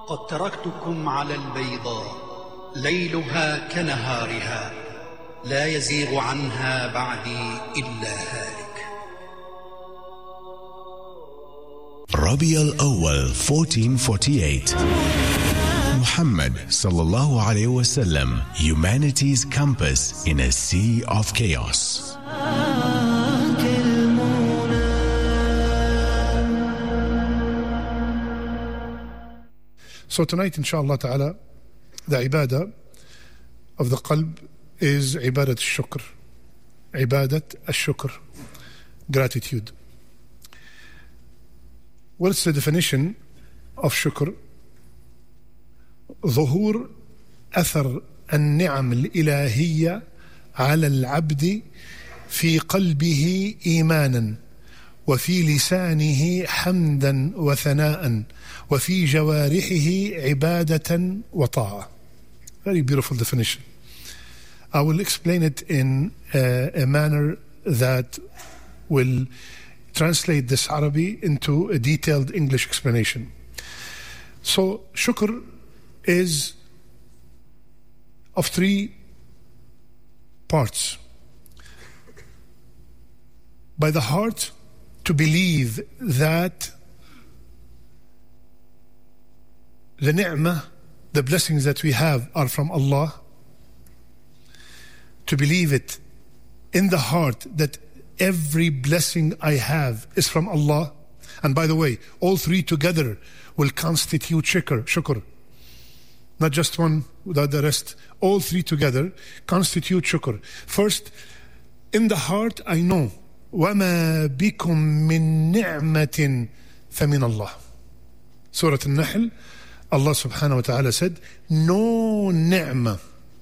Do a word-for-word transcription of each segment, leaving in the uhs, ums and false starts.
قد تركتكم على البيضاء ليلها كنهارها لا يزيغ عنها بعدي إلا هالك. ربيع الأول fourteen forty-eight. Muhammad sallallahu alayhi wasallam, humanity's compass in a sea of chaos. So tonight, inshallah ta'ala, the ibadah of the qalb is ibadat al-shukr. Ibadat al-shukr. Gratitude. What's the definition of shukr? ظهور أثر النعم الإلهية على العبد في قلبه إيمانا وفي لسانه حمدا وثناء وفي جوارحه عبادة وطاعة. Very beautiful definition. I will explain it in a, a manner that will translate this Arabic into a detailed English explanation. So, shukr is of three parts. By the heart, to believe that the ni'mah, the blessings that we have are from Allah. To believe it in the heart that every blessing I have is from Allah. And by the way, all three together will constitute shukr. shukr. Not just one without the rest. All three together constitute shukr. First, in the heart I know وَمَا بِكُم مِّن نِعْمَةٍ فَمِنَ اللَّهِ. Surah Al-Nahl, Allah subhanahu wa ta'ala said, no ni'mah,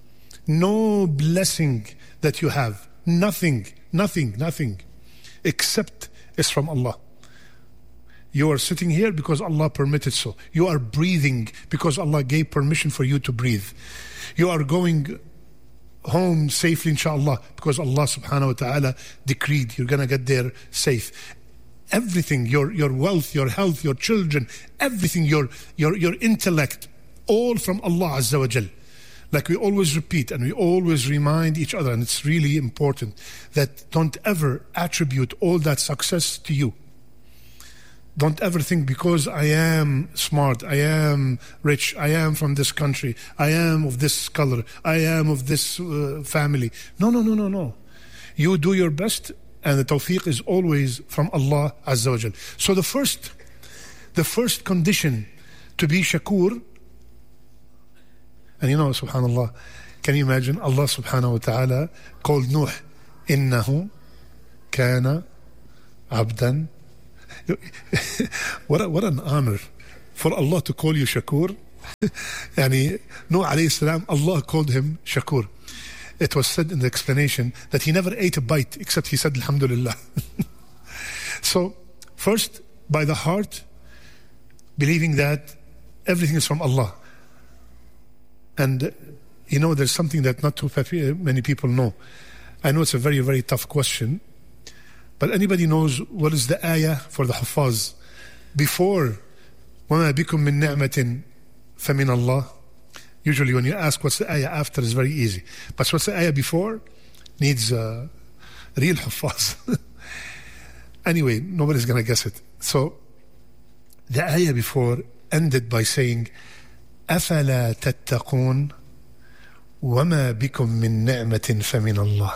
no blessing that you have, nothing, nothing, nothing, except is from Allah. You are sitting here because Allah permitted so. You are breathing because Allah gave permission for you to breathe. You are going home safely, inshallah, because Allah subhanahu wa ta'ala decreed you're going to get there safe. Everything, your your wealth, your health, your children, everything, your your your intellect, all from Allah Azza wa Jal. Like we always repeat and we always remind each other, and it's really important that don't ever attribute all that success to you. Don't ever think because I am smart, I am rich, I am from this country, I am of this color, I am of this uh, family. No, no, no, no, no. You do your best, and the tawfiq is always from Allah Azza wa Jal. So the first, the first condition to be shakur, and you know, subhanallah, can you imagine Allah subhanahu wa ta'ala called Nuh, innahu kana abdan. what, a, what an honor for Allah to call you shakur. Yani, Nuh alayhi salam, Allah called him shakur. It was said in the explanation that he never ate a bite except he said alhamdulillah. So first, by the heart, believing that everything is from Allah. And you know, there's something that not too many people know. I know it's a very, very tough question, but anybody knows what is the ayah for the Huffaz before وَمَا بِكُم مِّن نِعْمَةٍ فَمِنَ اللَّهِ? Usually when you ask what's the ayah after, is very easy. But what's the ayah before needs uh, real Huffaz. Anyway, nobody's going to guess it. So the ayah before ended by saying أَفَلَا تَتَّقُونَ وَمَا بِكُم مِّن نِعْمَةٍ فَمِنَ اللَّهِ.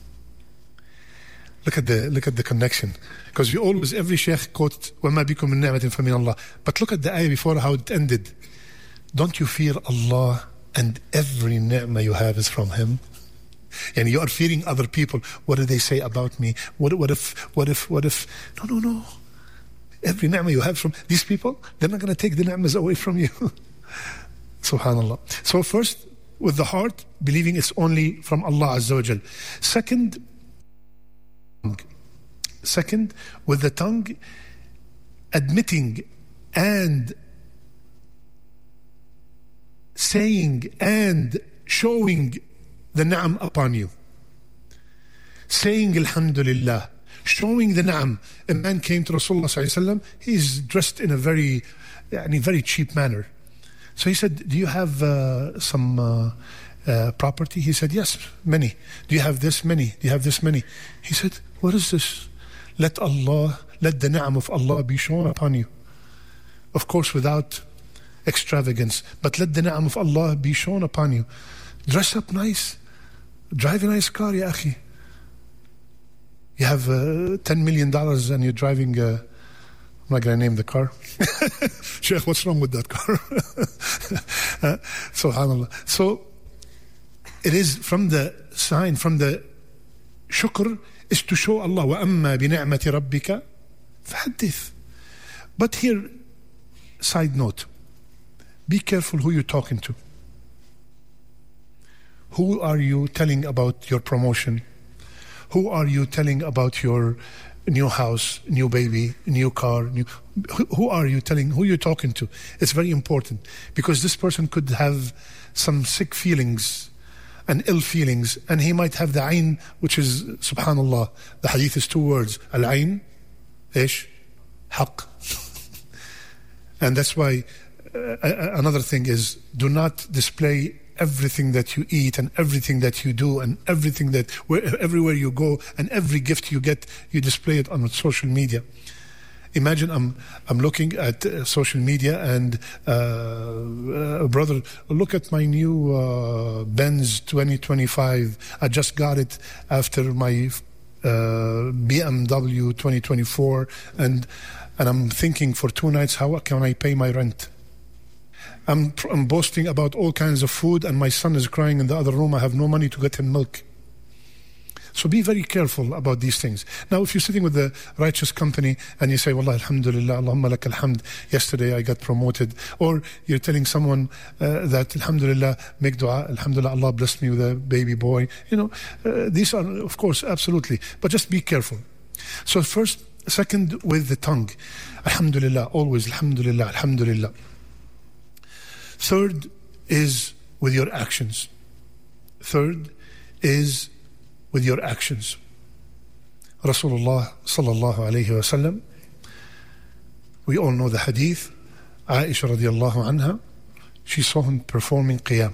Look at the look at the connection, because we always, every sheikh quote وَمَا بِكُم مِّن نِعْمَةٍ فَمِنَ اللَّهِ. But look at the ayah before, how it ended. Don't you fear Allah and every ni'mah you have is from Him? And you are fearing other people. What do they say about me? What, what if, what if, what if? No, no, no. Every ni'mah you have from these people, they're not going to take the ni'mahs away from you. Subhanallah. So first, with the heart, believing it's only from Allah Azza wa Jal. Second, second, with the tongue, admitting and saying and showing the na'am upon you. Saying alhamdulillah, showing the na'am. A man came to Rasulullah sallallahu alaihi wasallam, he's dressed in a very, yani, very cheap manner. So he said, do you have uh, some uh, uh, property? He said, yes, many. Do you have this many? Do you have this many? He said, what is this? Let Allah, let the ni'am of Allah be shown upon you. Of course, without extravagance, but let the ni'am of Allah be shown upon you. Dress up nice. Drive a nice car, ya akhi. You have uh, ten million dollars and you're driving, uh, I'm not going to name the car. Sheikh, what's wrong with that car? uh, Subhanallah. So, it is from the sign, from the shukr, is to show Allah, وَأَمَّا بِنِعْمَةِ رَبِّكَ فَحَدِّثْ. But here, side note, be careful who you're talking to. Who are you telling about your promotion? Who are you telling about your new house, new baby, new car? New, who, who are you telling, who you're talking to? It's very important because this person could have some sick feelings and ill feelings, and he might have the ayn, which is, subhanallah, the hadith is two words, al-ayn, ish, haq. And that's why uh, another thing is, do not display everything that you eat and everything that you do and everything that, where, everywhere you go and every gift you get, you display it on social media. Imagine I'm I'm looking at uh, social media and uh, uh, brother, look at my new uh, Benz twenty twenty-five. I just got it after my uh, B M W twenty twenty-four, and and I'm thinking for two nights, how can I pay my rent? I'm, I'm boasting about all kinds of food, and my son is crying in the other room. I have no money to get him milk. So be very careful about these things. Now, if you're sitting with the righteous company and you say, Wallah, alhamdulillah, Allahumma lak alhamd, yesterday I got promoted. Or you're telling someone uh, that, alhamdulillah, make dua, alhamdulillah, Allah blessed me with a baby boy. You know, uh, these are, of course, absolutely. But just be careful. So first, second, with the tongue. Alhamdulillah, always, alhamdulillah, alhamdulillah. Third is with your actions. Third is with your actions. Rasulullah sallallahu alayhi wa sallam, we all know the hadith, Aisha radiallahu anha, she saw him performing qiyam.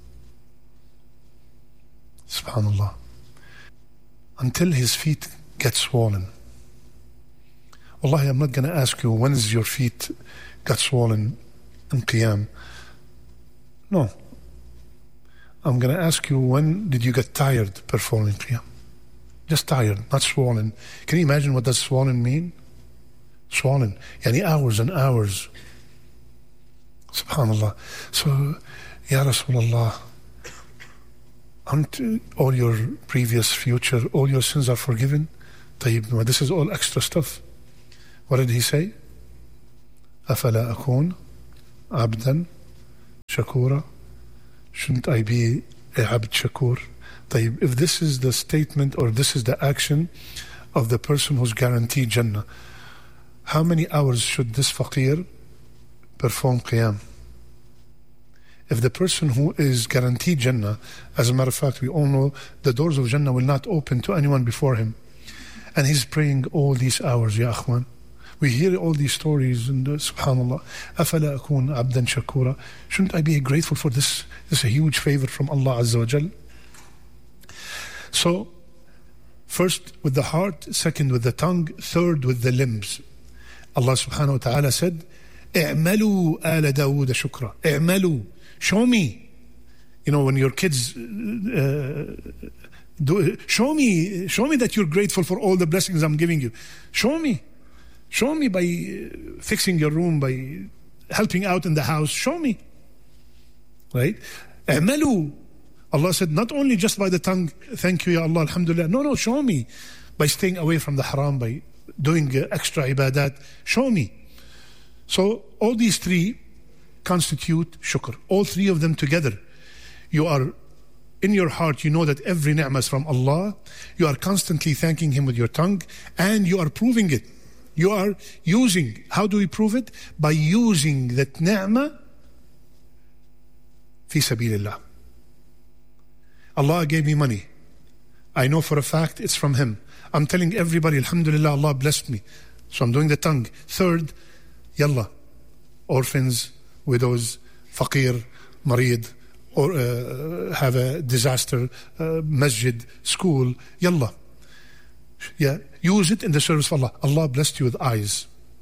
Subhanallah. Until his feet get swollen. Wallahi, I'm not going to ask you when is your feet got swollen in qiyam. No. I'm going to ask you, when did you get tired performing qiyam? Just tired, not swollen. Can you imagine what does swollen mean? Swollen. Yani hours and hours. Subhanallah. So, Ya Rasulullah, aren't all your previous, future, all your sins are forgiven? طيب, this is all extra stuff. What did he say? أَفَلَا أَكُونَ عَبْدًا شَكُورًا. Shouldn't I be a abd shakur? طيب, if this is the statement or this is the action of the person who's guaranteed Jannah, how many hours should this faqir perform qiyam? If the person who is guaranteed Jannah, as a matter of fact, we all know the doors of Jannah will not open to anyone before him, and he's praying all these hours, ya akhwan. We hear all these stories, and uh, subhanallah, أَفَلَا أَكُونَ عَبْدًا شَكُورًا. Shouldn't I be grateful for this? This is a huge favor from Allah Azza wa Jal. So, first with the heart, second with the tongue, third with the limbs. Allah subhanahu wa ta'ala said, اعملوا آل داود شكرا. اعملوا. Show me. You know, when your kids uh, do, show me, show me that you're grateful for all the blessings I'm giving you. Show me. Show me by fixing your room, by helping out in the house. Show me. Right? اعملوا. Allah said, not only just by the tongue, thank you, Ya Allah, alhamdulillah. No, no, show me. By staying away from the haram, by doing extra ibadat. Show me. So, all these three constitute shukr. All three of them together. You are, in your heart, you know that every ni'mah is from Allah. You are constantly thanking Him with your tongue, and you are proving it. You are using, how do we prove it? By using that ni'mah fi sabilillah. Allah gave me money. I know for a fact it's from Him. I'm telling everybody, alhamdulillah, Allah blessed me. So I'm doing the tongue. Third, yalla, orphans, widows, faqir, marid, or uh, have a disaster, uh, masjid, school, yalla. Yeah, use it in the service of Allah. Allah blessed you with eyes.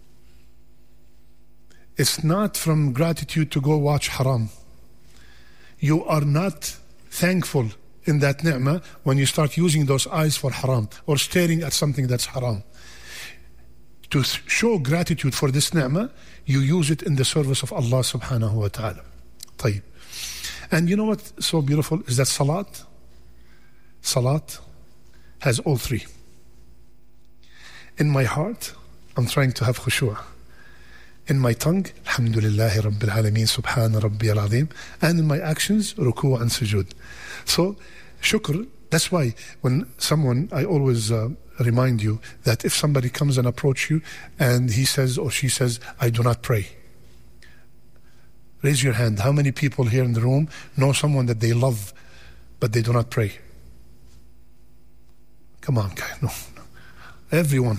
It's not from gratitude to go watch haram. You are not thankful in that ni'mah when you start using those eyes for haram or staring at something that's haram. To show gratitude for this ni'mah, you use it in the service of Allah subhanahu wa ta'ala. طيب. And you know what's so beautiful is that salat, salat has all three. In my heart, I'm trying to have khushu'. In my tongue, alhamdulillahi rabbil alameen, subhana rabbi al-azim. And in my actions, ruku' and sujood. So, shukr, that's why when someone, I always uh, remind you that if somebody comes and approach you and he says or she says, I do not pray. Raise your hand. How many people here in the room know someone that they love but they do not pray? Come on, guy. No, no. Everyone.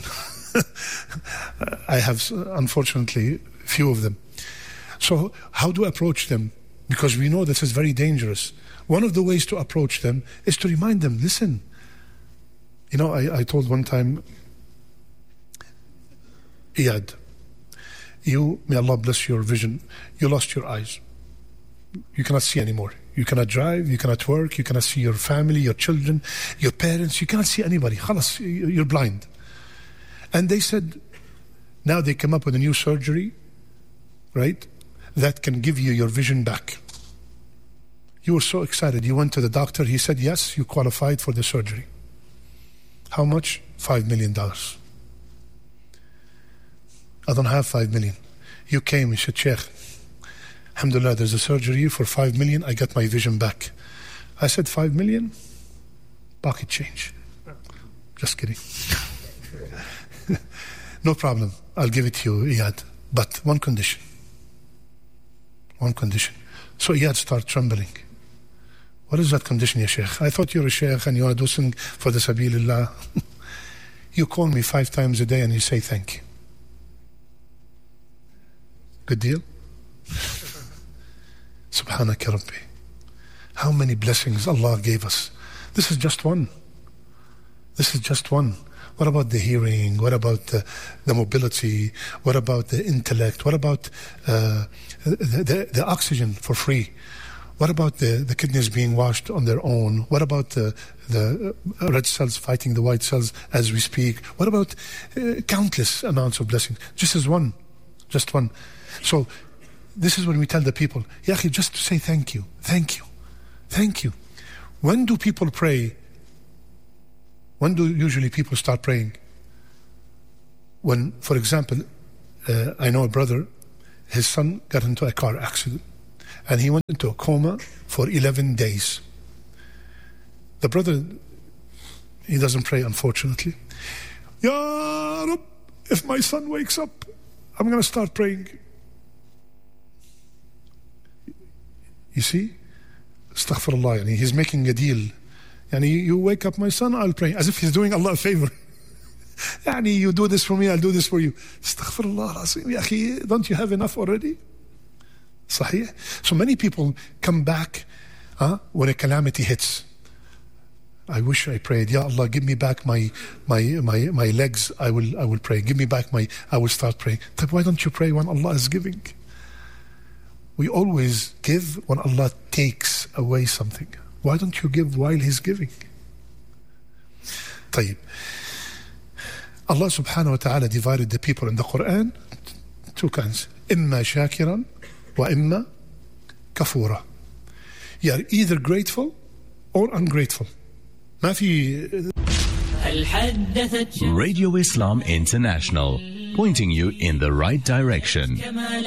I have, unfortunately, few of them. So how do I approach them? Because we know this is very dangerous. One of the ways to approach them is to remind them, listen. You know, I, I told one time, Iyad, you, may Allah bless your vision, you lost your eyes. You cannot see anymore. You cannot drive, you cannot work, you cannot see your family, your children, your parents, you cannot see anybody. Khalas, you're blind. And they said, now they come up with a new surgery, right, that can give you your vision back. You were so excited. You went to the doctor. He said, yes, you qualified for the surgery. How much? Five million dollars. I don't have five million. You came and said, Sheikh, alhamdulillah, there's a surgery for five million. I got my vision back. I said, five million? Pocket change. Just kidding. No problem. I'll give it to you, Iyad. But one condition. One condition. So Iyad started trembling. What is that condition, ya Sheikh? I thought you're a Sheikh and you want to do something for the Sabilillah. You call me five times a day and you say thank you. Good deal? Subhanaka Rabbi. How many blessings Allah gave us. This is just one. This is just one. What about the hearing? What about the, the mobility? What about the intellect? What about uh, the, the, the oxygen for free? What about the, the kidneys being washed on their own? What about the, the red cells fighting the white cells as we speak? What about uh, countless amounts of blessings? Just as one. Just one. So this is when we tell the people, Ya akhi, just to say thank you. Thank you. Thank you. When do people pray? When do usually people start praying? When, for example, uh, I know a brother, his son got into a car accident and he went into a coma for eleven days. The brother, he doesn't pray, unfortunately. Ya Rab, if my son wakes up, I'm going to start praying. You see? Astaghfirullah, yani he's making a deal. And you, you wake up my son, I'll pray. As if he's doing Allah a favor. Yani you do this for me, I'll do this for you. Astaghfirullah, ya akhi, don't you have enough already? Sahih? So many people come back uh, when a calamity hits. I wish I prayed, Ya Allah, give me back my my my my legs, I will I will pray. Give me back my, I will start praying. But why don't you pray when Allah is giving? We always give when Allah takes away something. Why don't you give while He's giving? طيب. Allah subhanahu wa ta'ala divided the people in the Quran two kinds. إِمَّا شَاكِرًا وَإِمَّا كَفُورًا. You are either grateful or ungrateful. ما في. Radio Islam International, pointing you in the right direction.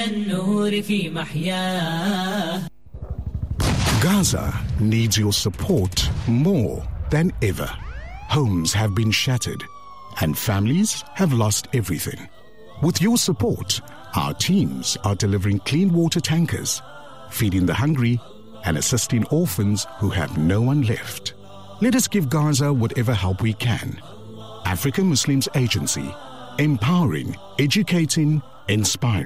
Gaza needs your support more than ever. Homes have been shattered and families have lost everything. With your support, our teams are delivering clean water tankers, feeding the hungry and assisting orphans who have no one left. Let us give Gaza whatever help we can. African Muslims Agency, empowering, educating, inspiring.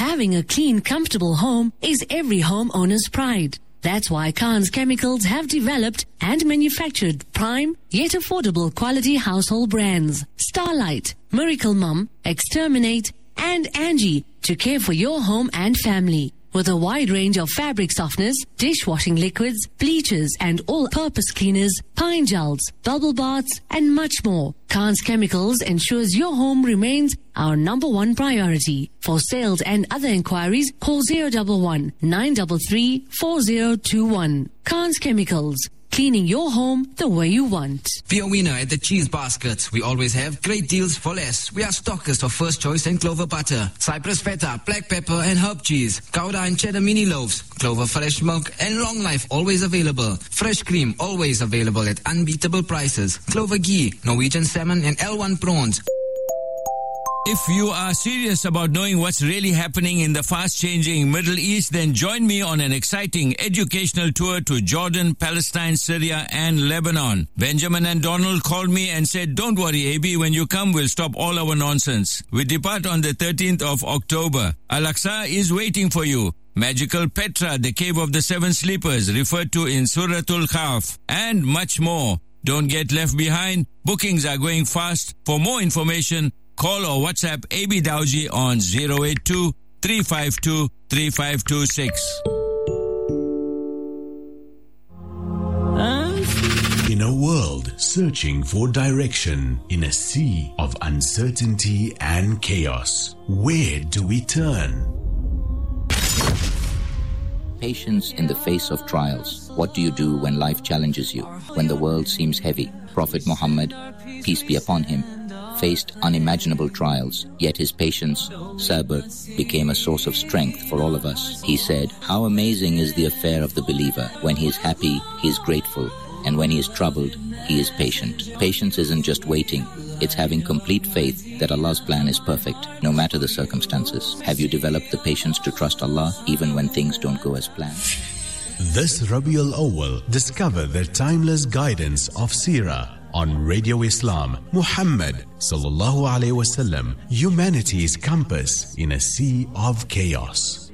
Having a clean, comfortable home is every homeowner's pride. That's why Khan's Chemicals have developed and manufactured prime yet affordable quality household brands Starlight, Miracle Mum, Exterminate, and Angie to care for your home and family. With a wide range of fabric softeners, dishwashing liquids, bleachers, and all-purpose cleaners, pine gels, bubble baths, and much more, Khan's Chemicals ensures your home remains our number one priority. For sales and other inquiries, call zero one one, nine three three, four zero two one. Khan's Chemicals, cleaning your home the way you want. Be a winner at the Cheese Baskets. We always have great deals for less. We are stockers of First Choice and Clover Butter, Cypress Feta, Black Pepper and Herb Cheese, Gouda and Cheddar Mini Loaves, Clover Fresh Milk and Long Life always available. Fresh Cream always available at unbeatable prices. Clover Ghee, Norwegian Salmon and L one Prawns. If you are serious about knowing what's really happening in the fast-changing Middle East, then join me on an exciting educational tour to Jordan, Palestine, Syria, and Lebanon. Benjamin and Donald called me and said, "Don't worry, A B, when you come, we'll stop all our nonsense." We depart on the thirteenth of October. Al-Aqsa is waiting for you. Magical Petra, the cave of the seven sleepers, referred to in Suratul Kahf, and much more. Don't get left behind. Bookings are going fast. For more information, call or WhatsApp A B Dawji on zero eight two, three five two, three five two six. In a world searching for direction, in a sea of uncertainty and chaos, where do we turn? Patience in the face of trials. What do you do when life challenges you? When the world seems heavy? Prophet Muhammad, peace be upon him, faced unimaginable trials, yet his patience, sabr, became a source of strength for all of us. He said, "How amazing is the affair of the believer. When he is happy, he is grateful, and when he is troubled, he is patient." Patience isn't just waiting. It's having complete faith that Allah's plan is perfect, no matter the circumstances. Have you developed the patience to trust Allah, even when things don't go as planned? This Rabiul Awwal, discover the timeless guidance of Seerah on Radio Islam. Muhammad sallallahu alaihi wasallam, humanity's compass in a sea of chaos.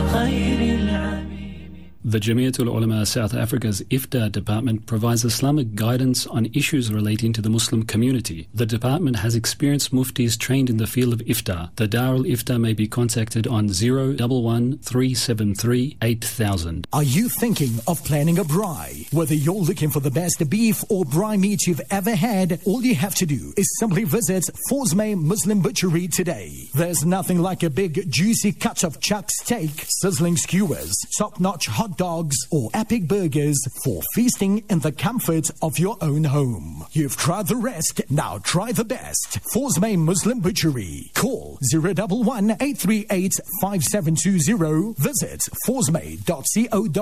The Jamiatul Ulama South Africa's Iftar department provides Islamic guidance on issues relating to the Muslim community. The department has experienced muftis trained in the field of Iftar. The Darul Iftar may be contacted on zero one one, three seven three, eight thousand. Are you thinking of planning a braai? Whether you're looking for the best beef or braai meat you've ever had, all you have to do is simply visit Forsmay Muslim Butchery today. There's nothing like a big juicy cut of chuck steak, sizzling skewers, top-notch hot dogs, or epic burgers for feasting in the comfort of your own home. You've tried the rest, now try the best. Forsmay Muslim Butchery. Call zero one one, eight three eight, five seven two zero. Visit forsmay dot co dot